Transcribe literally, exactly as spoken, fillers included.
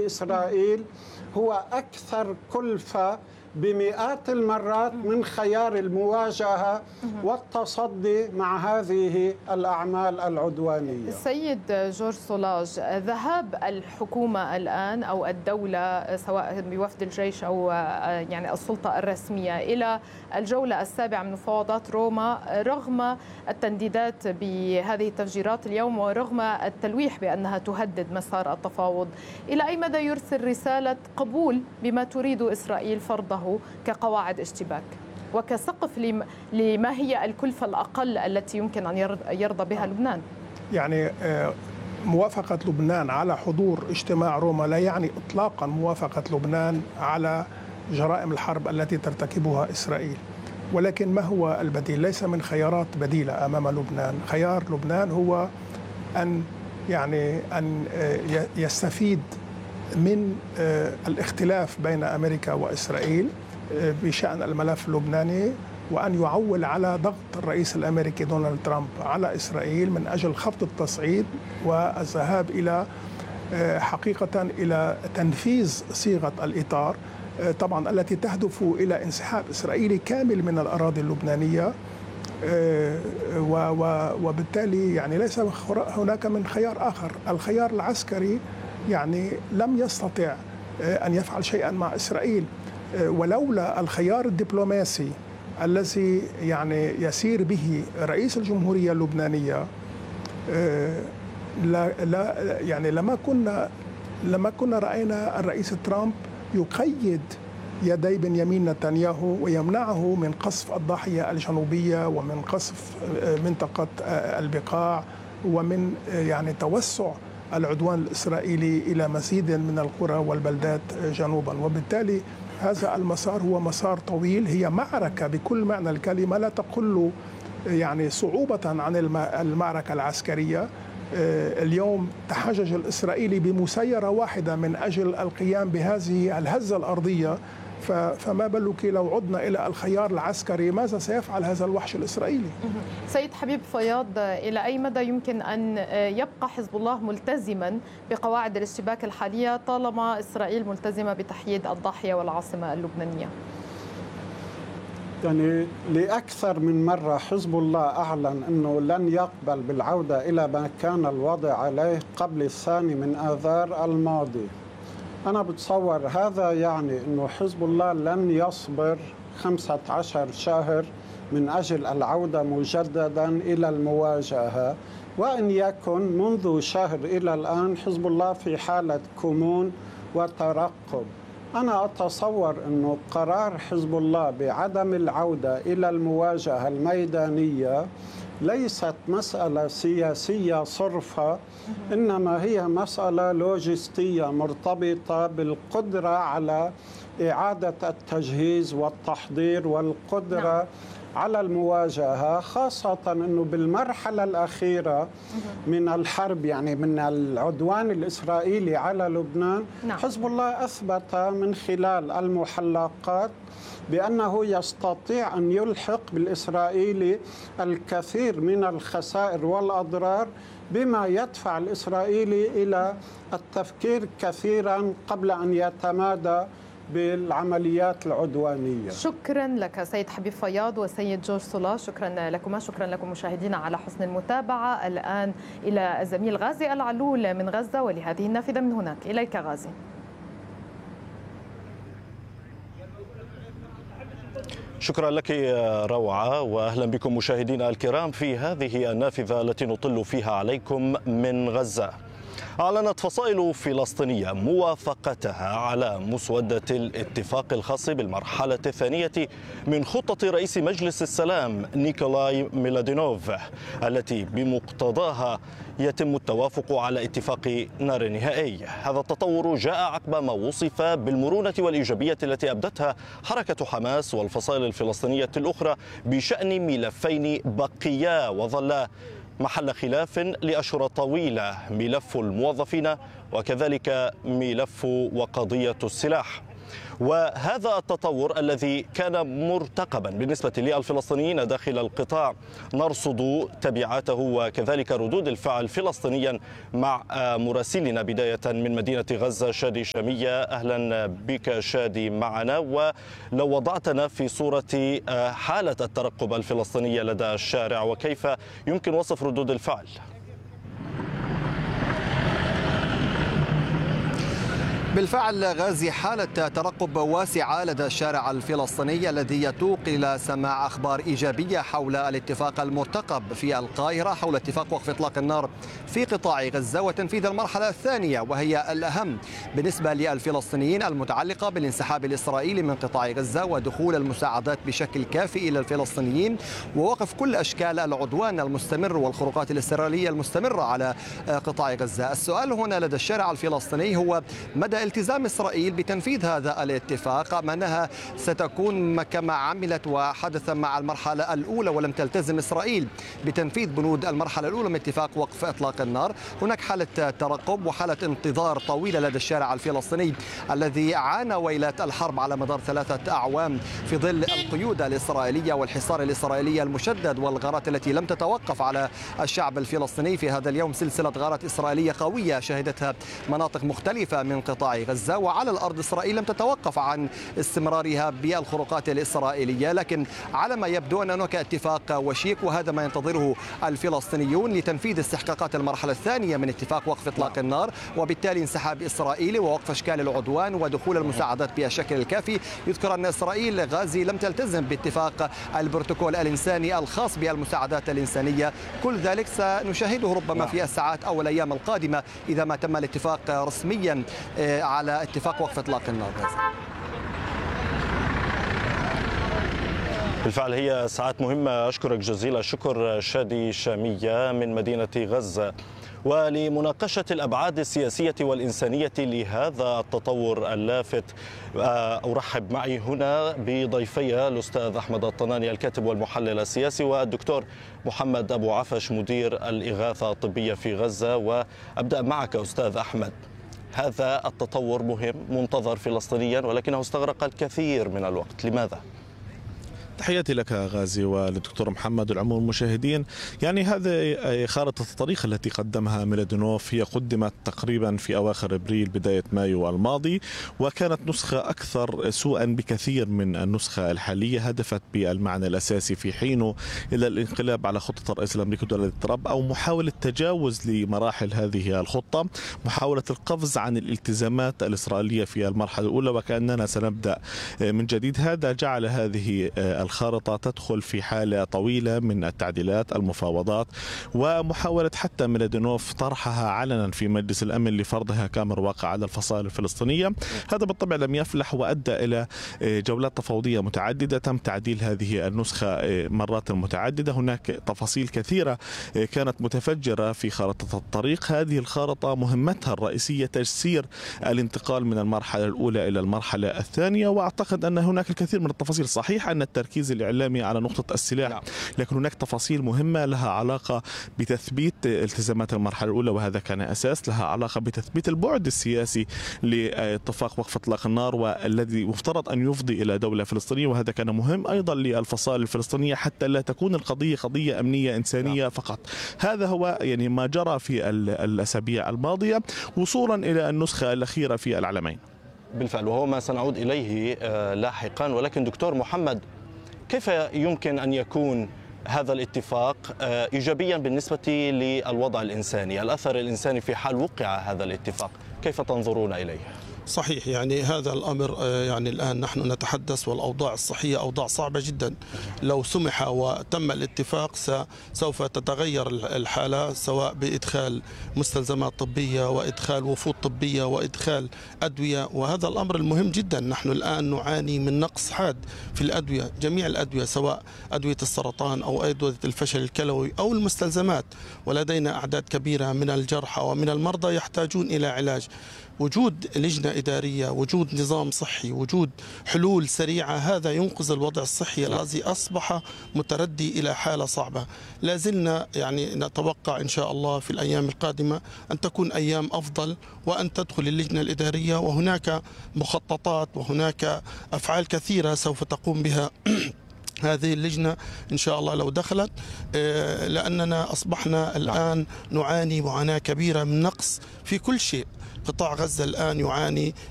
لإسرائيل هو أكثر كلفة بمئات المرات من خيار المواجهة والتصدي مع هذه الأعمال العدوانية. السيد جورج سولاج، ذهاب الحكومة الآن أو الدولة سواء بوفد الجيش أو يعني السلطة الرسمية إلى الجولة السابعة من مفاوضات روما رغم التنديدات بهذه التفجيرات اليوم ورغم التلويح بأنها تهدد مسار التفاوض، إلى أي مدى يرسل رسالة قبول بما تريد إسرائيل فرضه كقواعد اشتباك وكسقف لما هي الكلفة الأقل التي يمكن أن يرضى بها لبنان؟ يعني موافقة لبنان على حضور اجتماع روما لا يعني إطلاقا موافقة لبنان على جرائم الحرب التي ترتكبها إسرائيل، ولكن ما هو البديل؟ ليس من خيارات بديلة أمام لبنان. خيار لبنان هو أن يعني أن يستفيد من الاختلاف بين أمريكا وإسرائيل بشأن الملف اللبناني، وأن يعول على ضغط الرئيس الأمريكي دونالد ترامب على إسرائيل من أجل خفض التصعيد والذهاب إلى حقيقة إلى تنفيذ صيغة الإطار طبعا التي تهدف إلى انسحاب إسرائيلي كامل من الأراضي اللبنانية، وبالتالي يعني ليس هناك من خيار آخر. الخيار العسكري يعني لم يستطع أن يفعل شيئا مع إسرائيل، ولولا الخيار الدبلوماسي الذي يعني يسير به رئيس الجمهورية اللبنانية لا لا يعني لما كنا لما كنا رأينا الرئيس ترامب يقيد يدي بنيامين نتنياهو ويمنعه من قصف الضاحية الجنوبية ومن قصف منطقة البقاع ومن يعني توسع العدوان الإسرائيلي إلى مزيد من القرى والبلدات جنوبا. وبالتالي هذا المسار هو مسار طويل، هي معركة بكل معنى الكلمة لا تقل يعني صعوبة عن المعركة العسكرية. اليوم تحجج الإسرائيلي بمسيرة واحدة من أجل القيام بهذه الهزة الأرضية، فما بالك لو عدنا إلى الخيار العسكري؟ ماذا سيفعل هذا الوحش الإسرائيلي؟ سيد حبيب فياض، إلى أي مدى يمكن أن يبقى حزب الله ملتزما بقواعد الاشتباك الحالية طالما إسرائيل ملتزمة بتحييد الضاحية والعاصمة اللبنانية؟ يعني لأكثر من مرة حزب الله أعلن أنه لن يقبل بالعودة إلى ما كان الوضع عليه قبل الثاني من آذار الماضي. أنا بتصور هذا يعني أنه حزب الله لن يصبر خمسة عشر شهر من أجل العودة مجددا إلى المواجهة، وإن يكن منذ شهر إلى الآن حزب الله في حالة كمون وترقب. أنا أتصور أنه قرار حزب الله بعدم العودة إلى المواجهة الميدانية ليست مسألة سياسية صرفة، إنما هي مسألة لوجستية مرتبطة بالقدرة على إعادة التجهيز والتحضير والقدرة نعم. على المواجهة، خاصة أنه بالمرحلة الأخيرة من الحرب يعني من العدوان الإسرائيلي على لبنان نعم. حزب الله أثبت من خلال المحلقات بأنه يستطيع أن يلحق بالإسرائيلي الكثير من الخسائر والأضرار، بما يدفع الإسرائيلي إلى التفكير كثيرا قبل أن يتمادى بالعمليات العدوانية. شكرا لك سيد حبيب فياض وسيد جورج سولاج، شكرا لكما. شكرا لكم مشاهدينا على حسن المتابعة. الآن إلى الزميل غازي العلول من غزة ولهذه النافذة من هناك. إليك غازي. شكرا لك روعة، وأهلا بكم مشاهدينا الكرام في هذه النافذة التي نطل فيها عليكم من غزة. أعلنت فصائل فلسطينية موافقتها على مسودة الاتفاق الخاص بالمرحلة الثانية من خطة رئيس مجلس السلام نيكولاي ميلادينوف، التي بمقتضاها يتم التوافق على اتفاق نار نهائي. هذا التطور جاء عقب ما وصف بالمرونة والإيجابية التي أبدتها حركة حماس والفصائل الفلسطينية الأخرى بشأن ملفين بقيا وظلا محل خلاف لأشهر طويلة: ملف الموظفين وكذلك ملف وقضية السلاح. وهذا التطور الذي كان مرتقبا بالنسبة للفلسطينيين داخل القطاع نرصد تبعاته وكذلك ردود الفعل فلسطينيا مع مراسلنا بداية من مدينة غزة شادي شامية. أهلا بك شادي معنا، ولو وضعتنا في صورة حالة الترقب الفلسطينية لدى الشارع وكيف يمكن وصف ردود الفعل؟ بالفعل غازي، حالة ترقب واسعة لدى الشارع الفلسطيني الذي يتوق إلى سماع أخبار إيجابية حول الاتفاق المرتقب في القاهرة حول اتفاق وقف إطلاق النار في قطاع غزة وتنفيذ المرحلة الثانية وهي الأهم بالنسبة للفلسطينيين المتعلقة بالانسحاب الإسرائيلي من قطاع غزة ودخول المساعدات بشكل كافي إلى الفلسطينيين ووقف كل أشكال العدوان المستمر والخروقات الإسرائيلية المستمرة على قطاع غزة. السؤال هنا لدى الشارع الفلسطيني هو مدى التزام إسرائيل بتنفيذ هذا الاتفاق، أم أنها ستكون كما عملت وحدث مع المرحلة الأولى ولم تلتزم إسرائيل بتنفيذ بنود المرحلة الأولى من اتفاق وقف إطلاق النار. هناك حالة ترقب وحالة انتظار طويلة لدى الشارع الفلسطيني الذي عانى ويلات الحرب على مدار ثلاثة أعوام في ظل القيود الإسرائيلية والحصار الإسرائيلي المشدد والغارات التي لم تتوقف على الشعب الفلسطيني. في هذا اليوم سلسلة غارات إسرائيلية قوية شهدتها مناطق مختلفة من قطاع غزة، وعلى الأرض إسرائيل لم تتوقف عن استمرارها بالخروقات الإسرائيلية، لكن على ما يبدو أن هناك اتفاق وشيك وهذا ما ينتظره الفلسطينيون لتنفيذ استحقاقات المرحلة الثانية من اتفاق وقف إطلاق النار، وبالتالي انسحاب إسرائيلي ووقف أشكال العدوان ودخول المساعدات بالشكل الكافي. يذكر أن إسرائيل غازي لم تلتزم باتفاق البروتوكول الإنساني الخاص بالمساعدات الإنسانية. كل ذلك سنشاهده ربما في الساعات أو الأيام القادمة إذا ما تم الاتفاق رسميا على اتفاق وقف إطلاق النار. بالفعل هي ساعات مهمة. أشكرك جزيل الشكر شادي شامية من مدينة غزة. ولمناقشة الأبعاد السياسية والإنسانية لهذا التطور اللافت أرحب معي هنا بضيفي الأستاذ أحمد الطناني الكاتب والمحلل السياسي والدكتور محمد أبو عفش مدير الإغاثة الطبية في غزة. وأبدأ معك أستاذ أحمد. هذا التطور مهم منتظر فلسطينيا ولكنه استغرق الكثير من الوقت، لماذا؟ تحياتي لك غازي وللدكتور محمد والعموم المشاهدين. يعني هذه خارطة الطريق التي قدمها ميلادينوف، هي قدمت تقريبا في أواخر أبريل بداية مايو الماضي، وكانت نسخة أكثر سوءا بكثير من النسخة الحالية. هدفت بالمعنى الأساسي في حينه إلى الانقلاب على خطة الرئيس الأمريكي دونالد ترامب أو محاولة تجاوز لمراحل هذه الخطة، محاولة القفز عن الالتزامات الإسرائيلية في المرحلة الأولى وكأننا سنبدأ من جديد. هذا جعل هذه الخارطة تدخل في حالة طويلة من التعديلات المفاوضات ومحاولة حتى ميلادينوف طرحها علنا في مجلس الأمن لفرضها كامر واقع على الفصائل الفلسطينية. هذا بالطبع لم يفلح وأدى إلى جولات تفاوضية متعددة تم تعديل هذه النسخة مرات متعددة. هناك تفاصيل كثيرة كانت متفجرة في خارطة الطريق. هذه الخارطة مهمتها الرئيسية تجسير الانتقال من المرحلة الأولى إلى المرحلة الثانية، وأعتقد أن هناك الكثير من التفاصيل. صحيح أن التركيز الإعلامي على نقطة السلاح، لكن هناك تفاصيل مهمة لها علاقة بتثبيت التزامات المرحلة الأولى وهذا كان أساس، لها علاقة بتثبيت البعد السياسي لاتفاق وقف إطلاق النار والذي مفترض أن يفضي إلى دولة فلسطينية، وهذا كان مهم أيضا للفصائل الفلسطينية حتى لا تكون القضية قضية أمنية إنسانية فقط. هذا هو يعني ما جرى في الأسابيع الماضية وصولا إلى النسخة الأخيرة في العلمين. بالفعل، وهو ما سنعود إليه لاحقا. ولكن دكتور محمد، كيف يمكن أن يكون هذا الاتفاق إيجابيا بالنسبة للوضع الإنساني، الأثر الإنساني في حال وقع هذا الاتفاق؟ كيف تنظرون إليه؟ صحيح، يعني هذا الأمر يعني الآن نحن نتحدث والأوضاع الصحية أوضاع صعبة جدا. لو سمح وتم الاتفاق سوف تتغير الحالة، سواء بإدخال مستلزمات طبية وإدخال وفود طبية وإدخال أدوية، وهذا الأمر المهم جدا. نحن الآن نعاني من نقص حاد في الأدوية، جميع الأدوية سواء أدوية السرطان أو أدوية الفشل الكلوي أو المستلزمات، ولدينا أعداد كبيرة من الجرحى ومن المرضى يحتاجون إلى علاج. وجود لجنة إدارية، وجود نظام صحي، وجود حلول سريعة، هذا ينقذ الوضع الصحي الذي أصبح متردي إلى حالة صعبة. لازلنا يعني نتوقع إن شاء الله في الأيام القادمة أن تكون أيام أفضل، وأن تدخل اللجنة الإدارية، وهناك مخططات وهناك أفعال كثيرة سوف تقوم بها هذه اللجنة إن شاء الله لو دخلت، لأننا أصبحنا الآن نعاني معاناة كبيرة من نقص في كل شيء. قطاع غزة الآن يعاني